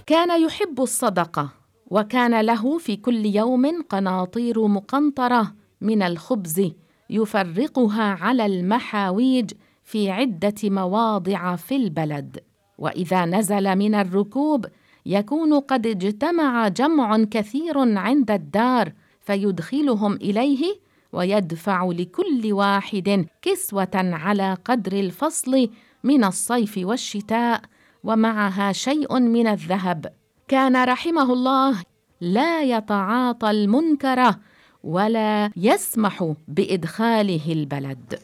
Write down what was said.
كان يحب الصدقة، وكان له في كل يوم قناطير مقنطرة من الخبز يفرقها على المحاويج في عدة مواضع في البلد. وإذا نزل من الركوب يكون قد اجتمع جمع كثير عند الدار، فيدخلهم إليه ويدفع لكل واحد كسوة على قدر الفصل من الصيف والشتاء، ومعها شيء من الذهب. كان رحمه الله لا يتعاطى المنكر ولا يسمح بإدخاله البلد.